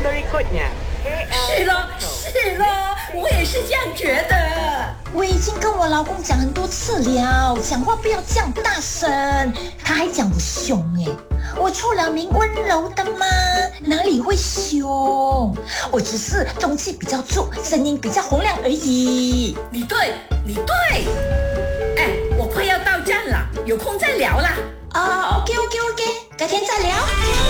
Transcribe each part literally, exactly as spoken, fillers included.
berikutnya. 是咯，是咯，我也是这样觉得。 我已经跟我老公讲很多次了，讲话不要这样大声，他还讲我凶哎。我出了名温柔的吗？哪里会凶？我只是中气比较足，声音比较洪亮而已。 你对，你对。哎，我快要到站了，有空再聊啦。 啊、uh, ，OK OK OK， 改天再聊。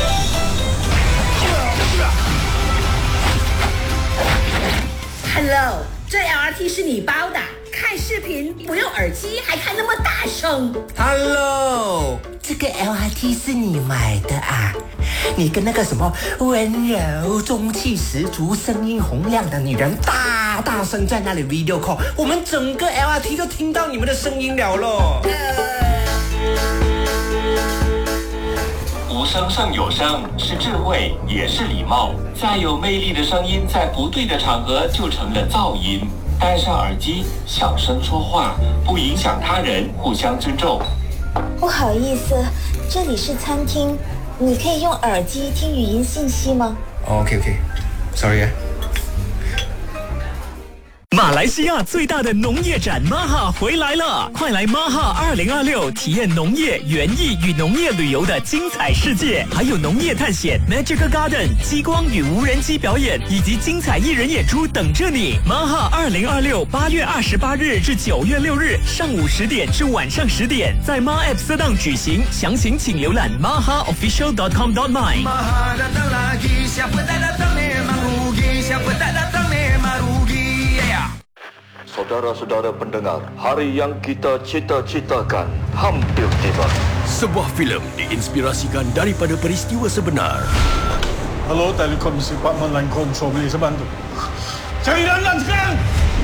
Hello， 这 L R T 是你包的，看视频不用耳机还开那么大声。 Hello， 这个 L R T 是你买的啊？你跟那个什么温柔、中气十足、声音洪亮的女人大大声在那里 video call， 我们整个 L R T 都听到你们的声音了咯。 无声胜有声，是智慧，也是礼貌。再有魅力的声音，在不对的场合就成了噪音。戴上耳机，小声说话，不影响他人，互相尊重。 不好意思，这里是餐厅，你可以用耳机听语音信息吗？ OK OK，Sorry 啊。 马来西亚最大的农业展 M A H A 回来了，快来 M A H A 二零二六体验农业、园艺与农业旅游的精彩世界，还有农业探险 Magical Garden 激光与无人机表演，以及精彩艺人演出等着你。M A H A 二零二六八月二十八日至九月六日上午十点至晚上十点，在 M A App 色档举行，详情请浏览 m a h a official dot com dot my。 Saudara-saudara pendengar, hari yang kita cita-citakan hampir tiba. Sebuah filem diinspirasikan daripada peristiwa sebenar. Halo, Telekomisi Department Line Control, boleh saya bantu? Cari Lanlan sekarang!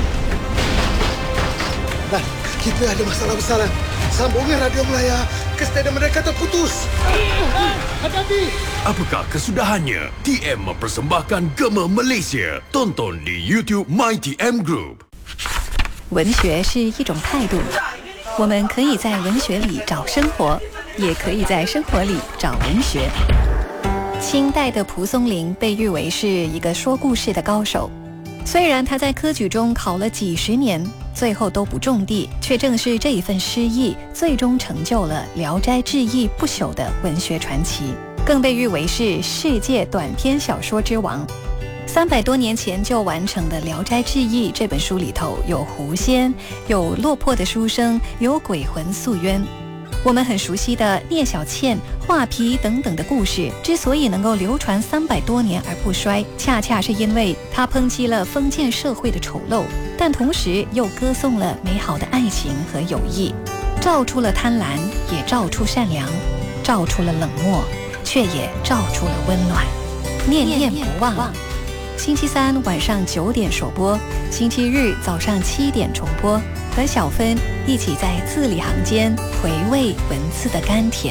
Lan, kita ada masalah besar, Lan. Sambungan radio Melaya ke stadium mereka terputus. Hati-hati! Apakah kesudahannya? T M mempersembahkan Gema Malaysia. Tonton di YouTube My T M Group。 文学是一种态度，我们可以在文学里找生活，也可以在生活里找文学。清代的蒲松龄被誉为是一个说故事的高手，虽然他在科举中考了几十年，最后都不中第，却正是这一份诗意，最终成就了《聊斋志异》不朽的文学传奇，更被誉为是世界短篇小说之王。三百多年前就完成的《聊斋志异》这本书里头，有狐仙，有落魄的书生，有鬼魂诉冤。我们很熟悉的聂小倩、画皮等等的故事，之所以能够流传三百多年而不衰，恰恰是因为它抨击了封建社会的丑陋，但同时又歌颂了美好的爱情和友谊，照出了贪婪，也照出善良，照出了冷漠，却也照出了温暖。念念不忘。星期三晚上九点首播，星期日早上七点重播，和小芬一起在字里行间回味文字的甘甜。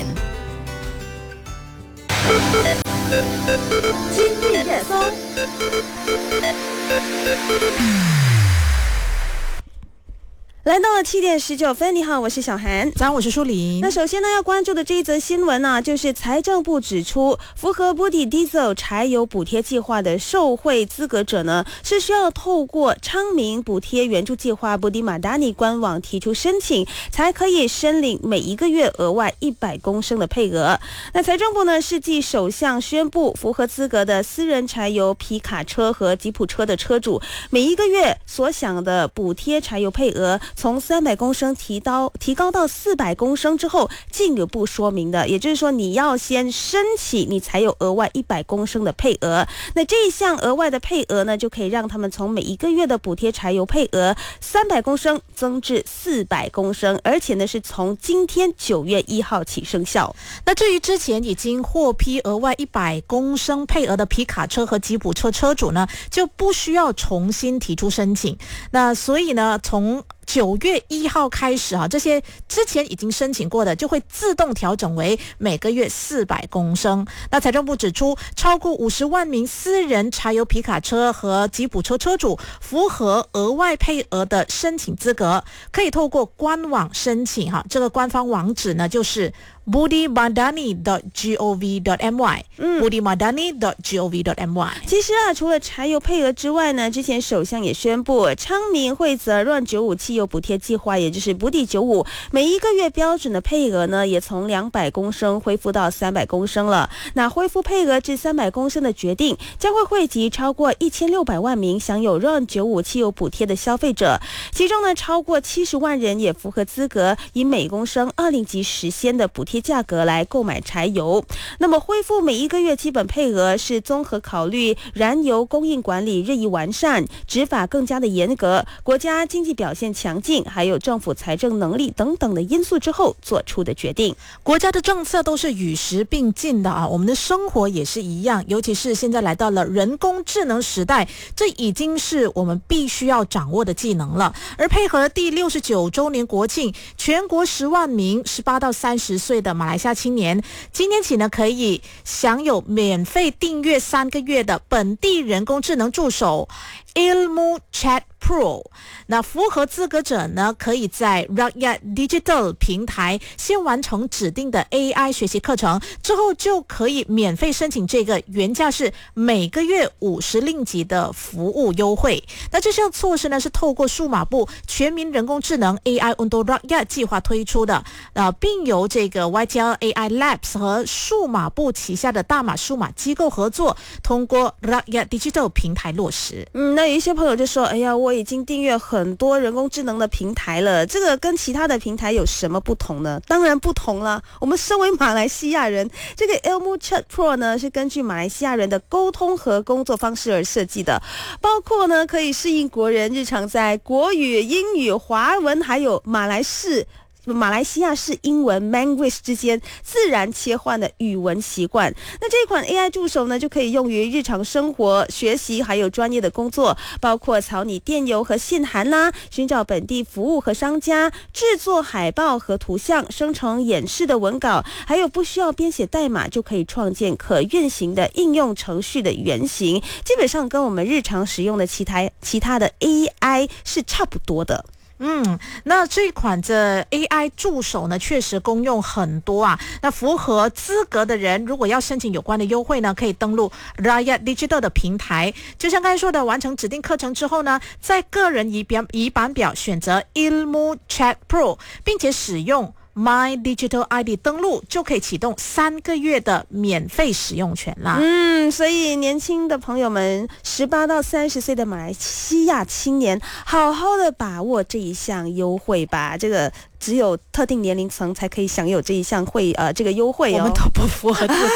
今日热搜。 来到了七点十九分，你好，我是小韩。 早上，我是舒玲。 那首先呢，要关注的这一则新闻呢、啊，就是财政部指出，符合 Budi Diesel 柴油补贴计划的受惠资格者呢，是需要透过昌明补贴援助计划 Budi Madani 官网提出申请，才可以申领每一个月额外一百公升的配额。那财政部呢，是继首相宣布，符合资格的私人柴油皮卡车和吉普车的车主，每一个月所享的补贴柴油配额，从三百公升提到提高到四百公升之后，进一步说明的，也就是说你要先申请，你才有额外一百公升的配额。那这一项额外的配额呢，就可以让他们从每一个月的补贴柴油配额三百公升增至四百公升，而且呢是从今天九月一号起生效。 那至于之前已经获批额外一百公升配额的皮卡车和吉普车车主呢，就不需要重新提出申请。那所以呢，从九月一号开始啊，这些之前已经申请过的就会自动调整为每个月四百公升。那财政部指出，超过五十万名私人柴油皮卡车和吉普车车主符合额外配额的申请资格，可以透过官网申请哈。这个官方网址呢就是 budi madani dot gov dot my， 嗯 budi madani dot gov dot my。 其实啊，除了柴油配额之外呢，之前首相也宣布，昌明会责任九五汽油补贴计划，也就是补底九五，每一个月标准的配额呢，也从两百公升恢复到三百公升了。那恢复配额至三百公升的决定，将会惠及超过一千六百万名享有让九五汽油补贴的消费者，其中呢，超过七十万人也符合资格，以每公升二零级十仙的补贴价格来购买柴油。那么恢复每一个月基本配额是综合考虑燃油供应管理日益完善、执法更加的严格、国家经济表现强劲，还有政府财政能力等等的因素之后做出的决定。 国家的政策都是与时并进的啊，我们的生活也是一样，尤其是现在来到了人工智能时代，这已经是我们必须要掌握的技能了。而配合第六十九周年国庆，全国十万名十八到三十岁的马来西亚青年，今天起呢可以享有免费订阅三个月的本地人工智能助手 Ilmu Chat Pro。 那符合资格者呢，可以在 Rakyat Digital 平台先完成指定的 A I 学习课程，之后就可以免费申请这个原价是每个月五十令吉的服务优惠。那这项措施呢，是透过数码部全民人工智能 A I Untuk Rakyat 计划推出的，呃，并由这个 Y T L A I Labs 和数码部旗下的大马数码机构合作，通过 Rakyat Digital 平台落实。 嗯，那有一些朋友就说，哎呀，我已经订阅很多人工智能的平台了，这个跟其他的平台有什么不同呢？当然不同了。我们身为马来西亚人，这个 Ilmu Chat Pro 呢，是根据马来西亚人的沟通和工作方式而设计的，包括呢可以适应国人日常在国语、英语、华文还有马来式马来西亚式英文 Manglish 之间自然切换的语文习惯。那这款 A I 助手呢，就可以用于日常生活、学习还有专业的工作，包括草拟电邮和信函啦，寻找本地服务和商家，制作海报和图像，生成演示的文稿，还有不需要编写代码就可以创建可运行的应用程序的原型，基本上跟我们日常使用的其他其他的 A I 是差不多的。 嗯，那这款这 A I 助手呢，确实功用很多啊。那符合资格的人，如果要申请有关的优惠呢，可以登录 Rakyat Digital 的平台。就像刚才说的，完成指定课程之后呢，在个人仪表仪板表选择 Ilmu Chat Pro， 并且使用My Digital I D 登录，就可以启动三个月的免费使用权啦。 嗯，所以年轻的朋友们，十八到三十岁的马来西亚青年，好好的把握这一项优惠吧。这个只有特定年龄层才可以享有这一项会呃这个优惠哦。 我们都不符合资